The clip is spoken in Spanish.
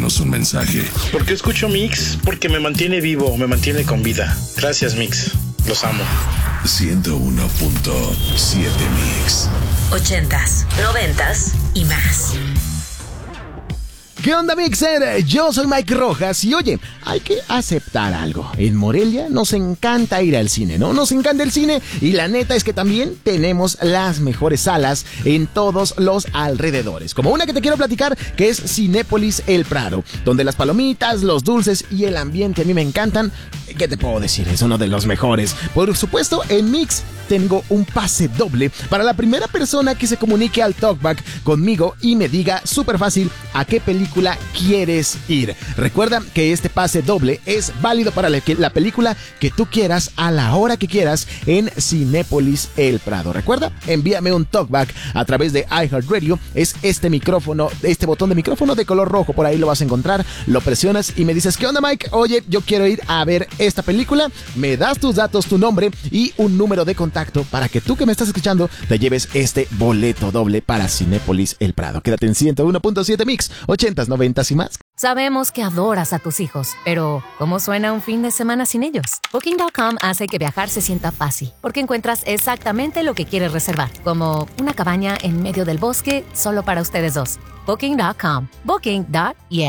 Déjanos un mensaje. ¿Por qué escucho Mix? Porque me mantiene vivo, me mantiene con vida. Gracias, Mix. Los amo. 101.7 Mix. 80s, 90s y más. ¿Qué onda, Mixer? Yo soy Mike Rojas y oye, hay que aceptar algo. En Morelia nos encanta ir al cine, ¿no? Nos encanta el cine y la neta es que también tenemos las mejores salas en todos los alrededores. Como una que te quiero platicar que es Cinépolis El Prado, donde las palomitas, los dulces y el ambiente a mí me encantan. ¿Qué te puedo decir? Es uno de los mejores. Por supuesto, en Mix tengo un pase doble para la primera persona que se comunique al Talkback conmigo y me diga súper fácil a qué película quieres ir. Recuerda que este pase doble es válido para la película que tú quieras a la hora que quieras en Cinépolis El Prado. Recuerda, envíame un Talkback a través de iHeartRadio. Es este micrófono, este botón de micrófono de color rojo, por ahí lo vas a encontrar. Lo presionas y me dices, ¿qué onda, Mike? Oye, yo quiero ir a ver esta película. Me das tus datos, tu nombre y un número de contacto para que tú que me estás escuchando te lleves este boleto doble para Cinépolis El Prado. Quédate en 101.7 Mix, 80s, 90s y más. Sabemos que adoras a tus hijos, pero ¿cómo suena un fin de semana sin ellos? Booking.com hace que viajar se sienta fácil, porque encuentras exactamente lo que quieres reservar, como una cabaña en medio del bosque solo para ustedes dos. Booking.com. Booking.yeah.